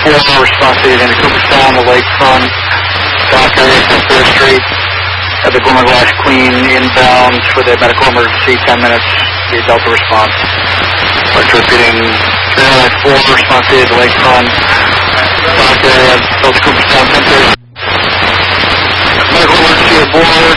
4 responsive into Cooperstown, the lakefront, dock area, 3rd Street. At the Gorman-Glass Queen inbound for the medical emergency, 10 minutes, the Delta response. Repeating, 4 responsive, the lakefront, dock area, Delta Cooperstown, 10:30. Medical emergency aboard,